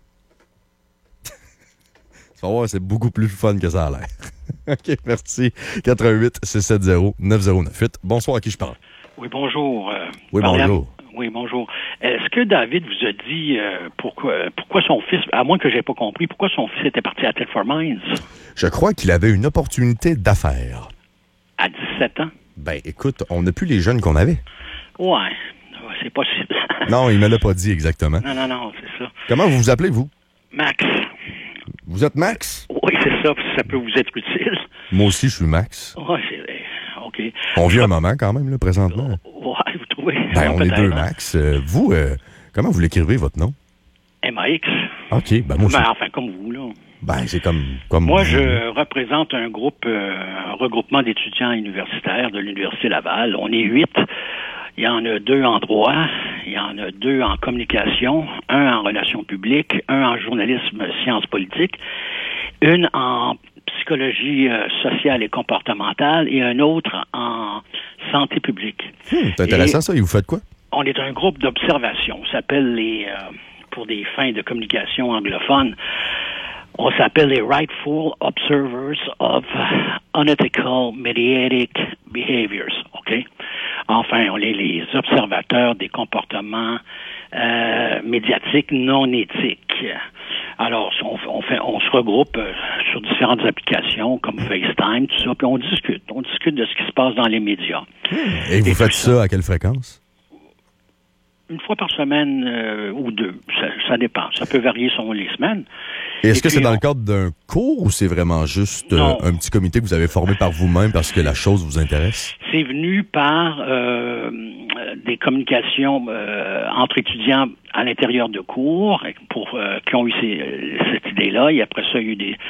Tu vas voir, c'est beaucoup plus fun que ça a l'air. OK, merci. quatre un huit, six sept zéro, neuf zéro neuf huit. Bonsoir, à qui je parle? Oui, bonjour. Euh, oui, bonjour. À... Oui, bonjour. Est-ce que David vous a dit euh, pourquoi, pourquoi son fils, à moins que je n'ai pas compris, pourquoi son fils était parti à Telford Mines? Je crois qu'il avait une opportunité d'affaires. À dix-sept ans? Ben, écoute, on n'a plus les jeunes qu'on avait. Ouais, c'est possible. Non, il ne me l'a pas dit exactement. Non, non, non, c'est ça. Comment vous vous appelez, vous? Max. Vous êtes Max? Oui, c'est ça, ça peut vous être utile. Moi aussi, je suis Max. Oui, c'est... OK. On vit un moment quand même, là, présentement. Oui, vous trouvez? Ben, non, on est deux Max. Euh, vous, euh, comment vous l'écrivez, votre nom? M A X. OK, ben moi aussi. Ben, enfin, comme vous, là. Ben, c'est comme, comme moi, vous, je là. représente un groupe, euh, un regroupement d'étudiants universitaires de l'Université Laval. On est huit. Il y en a deux en droit, il y en a deux en communication, un en relations publiques, un en journalisme sciences politiques, une en psychologie euh, sociale et comportementale et un autre en santé publique. Hum, c'est intéressant et ça. Et vous faites quoi? On est un groupe d'observation. On s'appelle les, euh, pour des fins de communication anglophone, on s'appelle les Rightful Observers of Unethical Mediatic Behaviors. OK? Enfin, on est les observateurs des comportements euh, médiatiques non éthiques. Alors, on, on, fait, on se regroupe euh, sur différentes applications comme FaceTime, tout ça, puis on discute. On discute de ce qui se passe dans les médias. Et vous Et faites ça, ça à quelle fréquence? Une fois par semaine euh, ou deux. Ça, ça dépend. Ça peut varier selon les semaines. Et est-ce Et que c'est dans on... le cadre d'un cours ou c'est vraiment juste euh, un petit comité que vous avez formé par vous-même parce que la chose vous intéresse? C'est venu par euh, des communications euh, entre étudiants à l'intérieur de cours pour euh, qui ont eu ces, cette idée-là. Et après ça, il y a eu des,